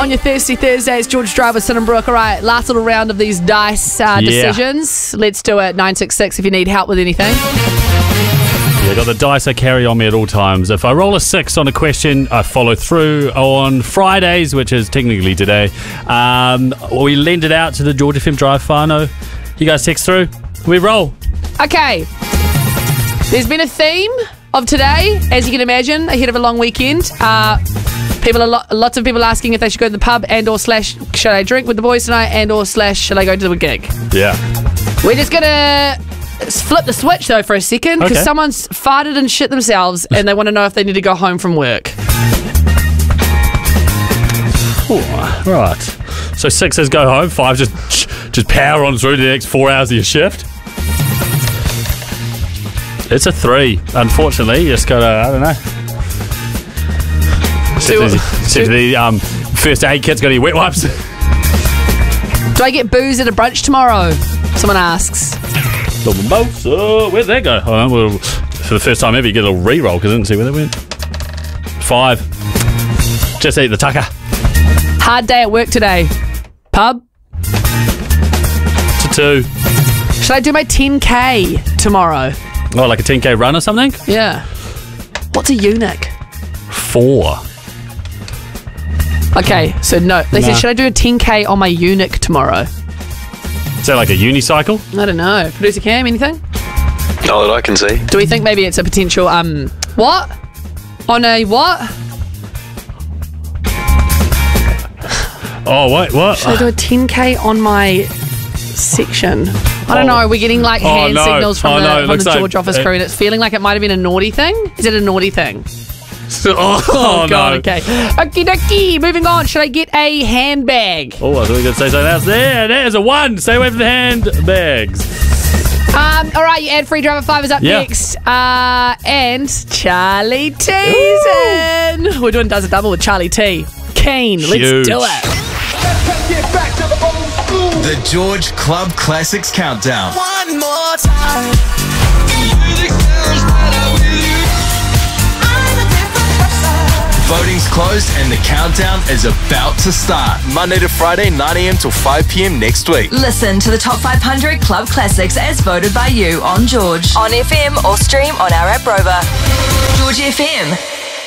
on your Thirsty Thursday. It's George Drive with Sin and Brooke. All right, last little round of these dice decisions. Let's do it. 966 if you need help with anything. Yeah, got the dice I carry on me at all times. If I roll a 6 on a question, I follow through. On Fridays, which is technically today, we lend it out to the George FM Drive whānau. You guys text through. We roll. Okay. There's been a theme of today, as you can imagine, ahead of a long weekend. Lots of people asking if they should go to the pub and or / should I drink with the boys tonight and or / should I go to the gig? Yeah. We're just going to flip the switch, though, for a second, because someone's farted and shit themselves and they want to know if they need to go home from work. Oh, right. So 6 says go home, 5 just power on through the next 4 hours of your shift. It's a 3, unfortunately. You just gotta, I don't know. Except the first aid kit's got any wet wipes. Do I get booze at a brunch tomorrow? Someone asks. Where'd that go? Oh, well, for the first time ever, you get a little re-roll because I didn't see where that went. 5. Just eat the tucker. Hard day at work today. Pub? It's a 2. Should I do my 10K tomorrow? Oh, like a 10K run or something? Yeah. What's a eunuch? 4. Okay, so no. They said, should I do a 10K on my eunuch tomorrow? Is that like a unicycle? I don't know. Producer Cam, anything? Not that I can see. Do we think maybe it's a potential, what? On a what? Oh, wait, what? Should I do a 10K on my section? I don't know. We're getting like hand signals from the George office crew, and it's feeling like it might have been a naughty thing. Is it a naughty thing? Oh, God, no. Okay. Okie dokie. Moving on. Should I get a handbag? Oh, I thought you were going to say something else. There's a 1. Stay away from the handbags. All right, your ad-free driver 5 is up next. And Charlie T's in. We're doing Does a Double with Charlie T. Keen. Let's do it. The George Club Classics Countdown. One more time. Voting's closed and the countdown is about to start. Monday to Friday, 9 a.m. till 5 p.m. next week. Listen to the top 500 Club Classics as voted by you on George, on FM or stream on our app Rover. George FM.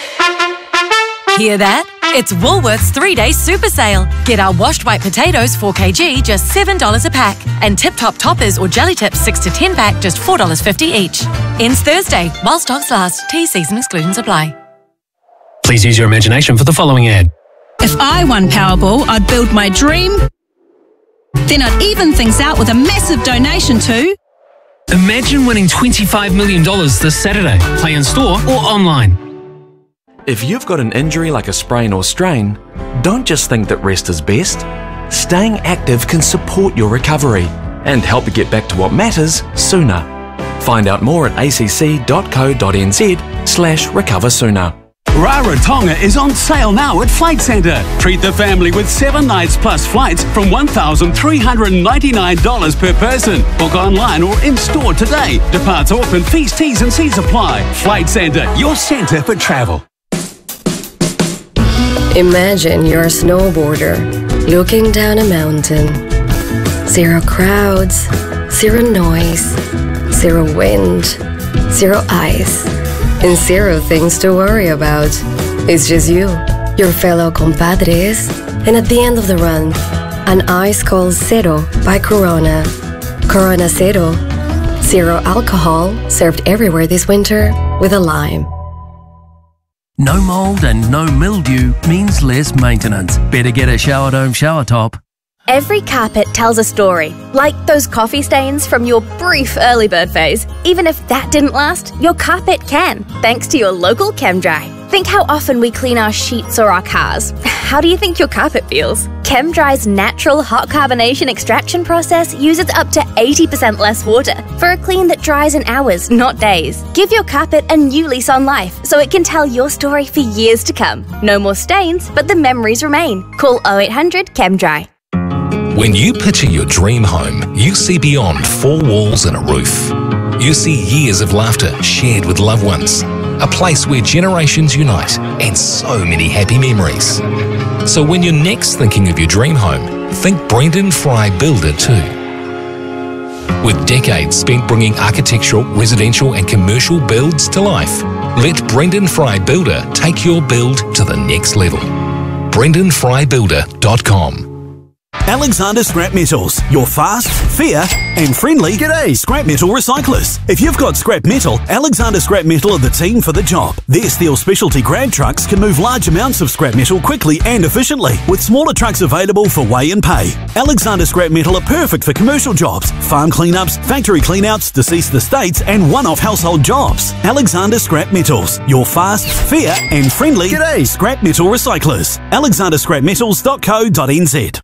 Hear that? It's Woolworth's 3-day super sale. Get our washed white potatoes 4kg, just $7 a pack. And Tip Top Toppers or Jelly Tips 6 to 10 pack, just $4.50 each. Ends Thursday, while stocks last. T-season exclusions apply. Please use your imagination for the following ad. If I won Powerball, I'd build my dream. Then I'd even things out with a massive donation to... Imagine winning $25 million this Saturday. Play in store or online. If you've got an injury like a sprain or strain, don't just think that rest is best. Staying active can support your recovery and help you get back to what matters sooner. Find out more at acc.co.nz/recoversooner. Rarotonga is on sale now at Flight Centre. Treat the family with 7 nights plus flights from $1,399 per person. Book online or in-store today. Departs open, fees, T's and C's apply. Flight Centre, your centre for travel. Imagine you're a snowboarder looking down a mountain. 0 crowds, 0 noise, 0 wind, 0 ice, and 0 things to worry about. It's just you, your fellow compadres, and at the end of the run, an ice cold Cero by Corona. Corona Cero, 0 alcohol, served everywhere this winter with a lime. No mold and no mildew means less maintenance. Better get a Shower Dome shower top. Every carpet tells a story, like those coffee stains from your brief early bird phase. Even if that didn't last, your carpet can, thanks to your local ChemDry. Think how often we clean our sheets or our cars. How do you think your carpet feels? ChemDry's natural hot carbonation extraction process uses up to 80% less water for a clean that dries in hours, not days. Give your carpet a new lease on life so it can tell your story for years to come. No more stains, but the memories remain. Call 0800 ChemDry. When you picture your dream home, you see beyond 4 walls and a roof. You see years of laughter shared with loved ones, a place where generations unite and so many happy memories. So when you're next thinking of your dream home, think Brendan Fry Builder too. With decades spent bringing architectural, residential and commercial builds to life, let Brendan Fry Builder take your build to the next level. BrendanFryBuilder.com. Alexander Scrap Metals, your fast, fair and friendly g'day scrap metal recyclers. If you've got scrap metal, Alexander Scrap Metal are the team for the job. Their steel specialty grab trucks can move large amounts of scrap metal quickly and efficiently, with smaller trucks available for weigh and pay. Alexander Scrap Metal are perfect for commercial jobs, farm cleanups, factory cleanouts, deceased estates and one-off household jobs. Alexander Scrap Metals, your fast, fair and friendly g'day scrap metal recyclers. alexanderscrapmetals.co.nz.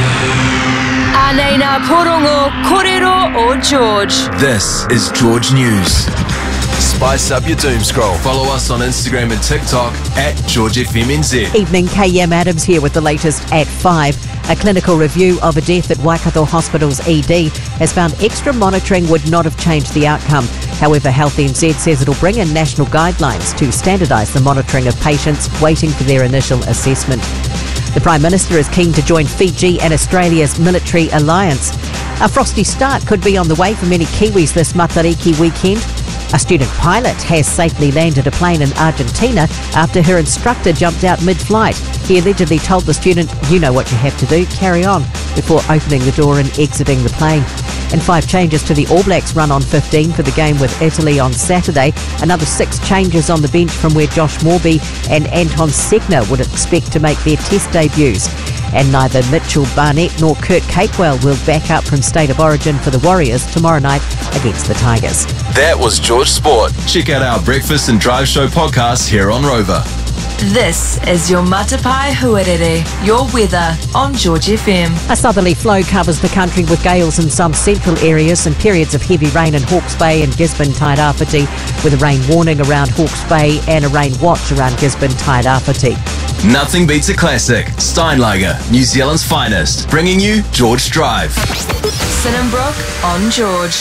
Anena Porongo Korero o George. This is George News. Spice up your doom scroll. Follow us on Instagram and TikTok at GeorgeFMNZ. Evening, KM Adams here with the latest at 5. A clinical review of a death at Waikato Hospital's ED has found extra monitoring would not have changed the outcome. However, Health NZ says it'll bring in national guidelines to standardise the monitoring of patients waiting for their initial assessment. The Prime Minister is keen to join Fiji and Australia's military alliance. A frosty start could be on the way for many Kiwis this Matariki weekend. A student pilot has safely landed a plane in Argentina after her instructor jumped out mid-flight. He allegedly told the student, "You know what you have to do, carry on," before opening the door and exiting the plane. And 5 changes to the All Blacks run on 15 for the game with Italy on Saturday. Another 6 changes on the bench from where Josh Morby and Anton Segner would expect to make their test debuts. And neither Mitchell Barnett nor Kurt Capewell will back up from State of Origin for the Warriors tomorrow night against the Tigers. That was George Sport. Check out our Breakfast and Drive Show podcast here on Rover. This is your Matapai Huarere, your weather on George FM. A southerly flow covers the country with gales in some central areas and periods of heavy rain in Hawke's Bay and Gisborne Tairāwhiti, with a rain warning around Hawke's Bay and a rain watch around Gisborne Tairāwhiti. Nothing beats a classic. Steinlager, New Zealand's finest, bringing you George Drive. Sinnenbrook on George.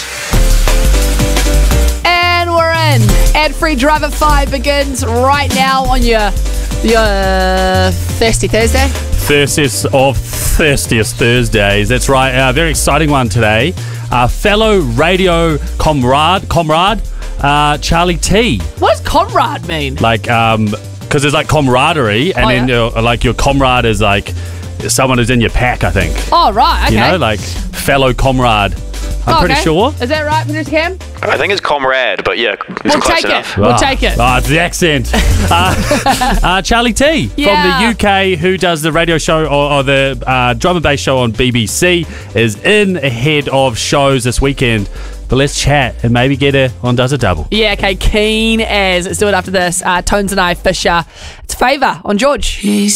And we're in. Ad-free Drive at 5 begins right now on your Thirsty Thursday. Thirstiest of thirstiest Thursdays. That's right. A very exciting one today. Fellow radio comrade, Charlie T. What does comrade mean? Like, because there's like camaraderie, and then your comrade is like someone who's in your pack, I think. Oh, right. Okay. You know, like fellow comrade. I'm pretty sure. Is that right, Producer Cam? I think it's comrade, but yeah, We'll take it. We'll take it. Oh, it's the accent. Charlie T from the UK, who does the radio show or the drum and bass show on BBC, is in ahead of shows this weekend. But let's chat and maybe get her on Does a Double. Yeah, okay, keen as. Let's do it after this. Tones and I, Fisher. It's Favour on George. He